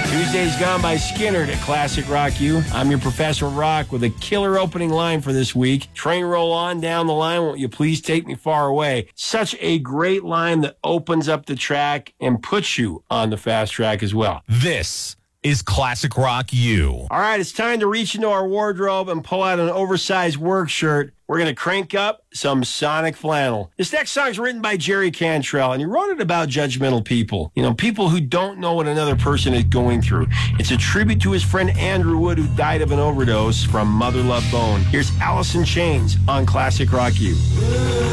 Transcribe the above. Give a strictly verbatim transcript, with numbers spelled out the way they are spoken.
Tuesday's gone by Skinner at Classic Rock U. I'm your Professor Rock with a killer opening line for this week. Train roll on down the line, won't you please take me far away? Such a great line that opens up the track and puts you on the fast track as well. This is Classic Rock U. All right, it's time to reach into our wardrobe and pull out an oversized work shirt. We're going to crank up some Sonic flannel. This next song's written by Jerry Cantrell, and he wrote it about judgmental people. You know, people who don't know what another person is going through. It's a tribute to his friend Andrew Wood, who died of an overdose from Mother Love Bone. Here's Alice in Chains on Classic Rock U.